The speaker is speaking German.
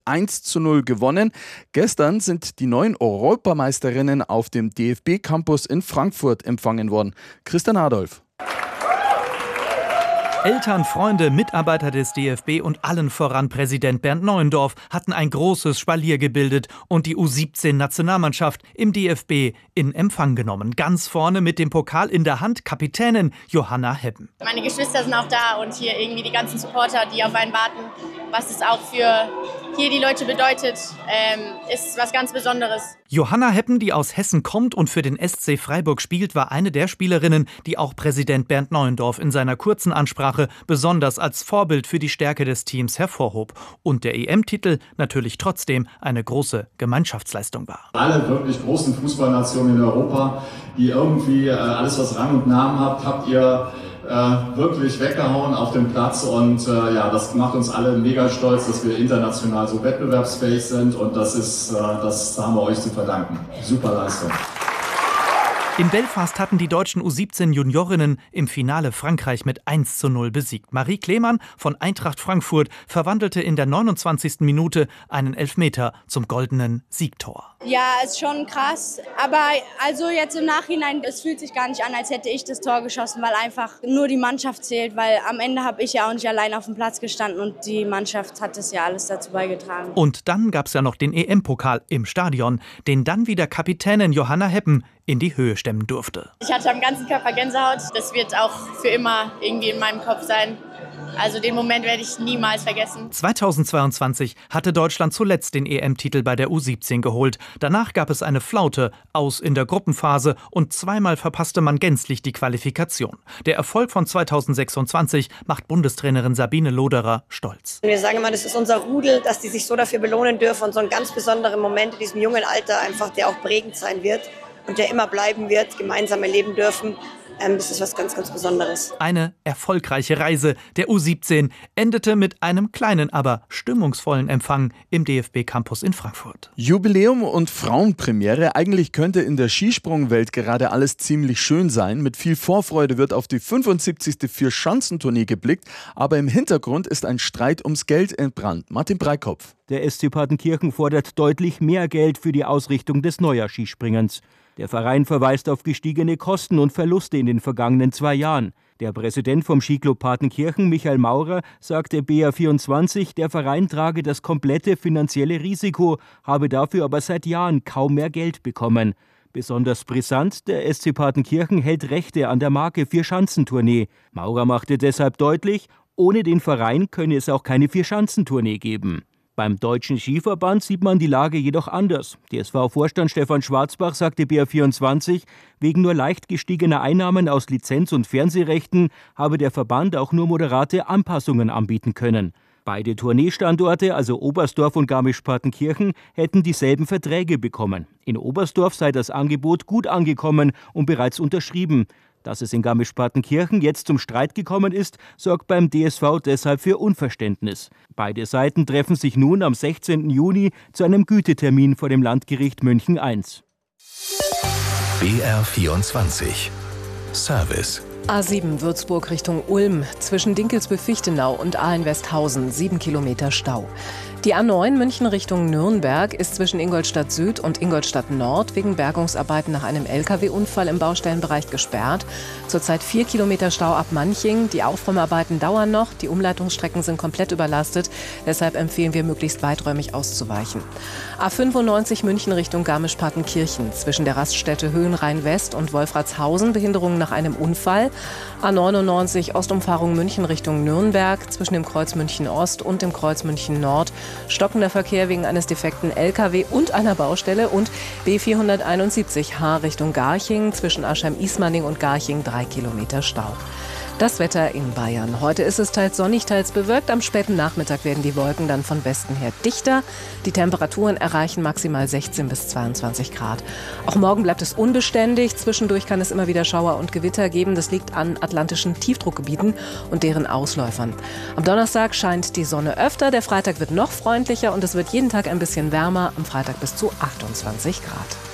1:0 gewonnen. Gestern sind die neuen Europameisterinnen auf dem DFB-Campus in Frankfurt empfangen worden. Christian Adolf. Eltern, Freunde, Mitarbeiter des DFB und allen voran Präsident Bernd Neuendorf hatten ein großes Spalier gebildet und die U17-Nationalmannschaft im DFB in Empfang genommen. Ganz vorne mit dem Pokal in der Hand Kapitänin Johanna Heppen. Meine Geschwister sind auch da und hier irgendwie die ganzen Supporter, die auf einen warten. Was es auch für hier die Leute bedeutet, ist was ganz Besonderes. Johanna Heppen, die aus Hessen kommt und für den SC Freiburg spielt, war eine der Spielerinnen, die auch Präsident Bernd Neuendorf in seiner kurzen Ansprache besonders als Vorbild für die Stärke des Teams hervorhob. Und der EM-Titel natürlich trotzdem eine große Gemeinschaftsleistung war. Alle wirklich großen Fußballnationen in Europa, die irgendwie alles, was Rang und Namen habt ihr wirklich weggehauen auf dem Platz und das macht uns alle mega stolz, dass wir international so wettbewerbsfähig sind und das haben wir euch zu verdanken. Super Leistung. In Belfast hatten die deutschen U17-Juniorinnen im Finale Frankreich mit 1:0 besiegt. Marie Klemann von Eintracht Frankfurt verwandelte in der 29. Minute einen Elfmeter zum goldenen Siegtor. Ja, ist schon krass. Aber also jetzt im Nachhinein, es fühlt sich gar nicht an, als hätte ich das Tor geschossen, weil einfach nur die Mannschaft zählt. Weil am Ende habe ich ja auch nicht allein auf dem Platz gestanden und die Mannschaft hat das ja alles dazu beigetragen. Und dann gab es ja noch den EM-Pokal im Stadion, den dann wieder Kapitänin Johanna Heppen in die Höhe stemmen durfte. Ich hatte am ganzen Körper Gänsehaut. Das wird auch für immer irgendwie in meinem Kopf sein. Also den Moment werde ich niemals vergessen. 2022 hatte Deutschland zuletzt den EM-Titel bei der U17 geholt. Danach gab es eine Flaute, aus in der Gruppenphase und zweimal verpasste man gänzlich die Qualifikation. Der Erfolg von 2026 macht Bundestrainerin Sabine Loderer stolz. Wir sagen immer, das ist unser Rudel, dass die sich so dafür belohnen dürfen und so einen ganz besonderen Moment in diesem jungen Alter einfach, der auch prägend sein wird und der immer bleiben wird, gemeinsam erleben dürfen. Das ist was ganz, ganz Besonderes. Eine erfolgreiche Reise der U17 endete mit einem kleinen, aber stimmungsvollen Empfang im DFB-Campus in Frankfurt. Jubiläum und Frauenpremiere. Eigentlich könnte in der Skisprungwelt gerade alles ziemlich schön sein. Mit viel Vorfreude wird auf die 75. Vierschanzentournee geblickt. Aber im Hintergrund ist ein Streit ums Geld entbrannt. Martin Breikopf. Der SC Partenkirchen fordert deutlich mehr Geld für die Ausrichtung des Neujahr-Skispringens. Der Verein verweist auf gestiegene Kosten und Verluste in den vergangenen 2 Jahren. Der Präsident vom Skiclub Partenkirchen, Michael Maurer, sagte BR24, der Verein trage das komplette finanzielle Risiko, habe dafür aber seit Jahren kaum mehr Geld bekommen. Besonders brisant, der SC Partenkirchen hält Rechte an der Marke Vierschanzentournee. Maurer machte deshalb deutlich, ohne den Verein könne es auch keine Vierschanzentournee geben. Beim Deutschen Skiverband sieht man die Lage jedoch anders. DSV-Vorstand Stefan Schwarzbach sagte BR24, wegen nur leicht gestiegener Einnahmen aus Lizenz- und Fernsehrechten habe der Verband auch nur moderate Anpassungen anbieten können. Beide Tourneestandorte, also Oberstdorf und Garmisch-Partenkirchen, hätten dieselben Verträge bekommen. In Oberstdorf sei das Angebot gut angekommen und bereits unterschrieben. Dass es in Garmisch-Partenkirchen jetzt zum Streit gekommen ist, sorgt beim DSV deshalb für Unverständnis. Beide Seiten treffen sich nun am 16. Juni zu einem Gütetermin vor dem Landgericht München I. BR24 Service. A7 Würzburg Richtung Ulm. Zwischen Dinkelsbühl-Fichtenau und Aalen-Westhausen 7 Kilometer Stau. Die A9 München Richtung Nürnberg ist zwischen Ingolstadt Süd und Ingolstadt Nord wegen Bergungsarbeiten nach einem Lkw-Unfall im Baustellenbereich gesperrt. Zurzeit 4 Kilometer Stau ab Manching. Die Aufräumarbeiten dauern noch. Die Umleitungsstrecken sind komplett überlastet. Deshalb empfehlen wir, möglichst weiträumig auszuweichen. A95 München Richtung Garmisch-Partenkirchen. Zwischen der Raststätte Höhenrhein-West und Wolfratshausen Behinderungen nach einem Unfall. A99 Ostumfahrung München Richtung Nürnberg. Zwischen dem Kreuz München Ost und dem Kreuz München Nord. Stockender Verkehr wegen eines defekten Lkw und einer Baustelle und B471 H Richtung Garching zwischen Aschheim-Ismaning und Garching 3 Kilometer Stau. Das Wetter in Bayern. Heute ist es teils sonnig, teils bewölkt. Am späten Nachmittag werden die Wolken dann von Westen her dichter. Die Temperaturen erreichen maximal 16 bis 22 Grad. Auch morgen bleibt es unbeständig. Zwischendurch kann es immer wieder Schauer und Gewitter geben. Das liegt an atlantischen Tiefdruckgebieten und deren Ausläufern. Am Donnerstag scheint die Sonne öfter. Der Freitag wird noch freundlicher und es wird jeden Tag ein bisschen wärmer. Am Freitag bis zu 28 Grad.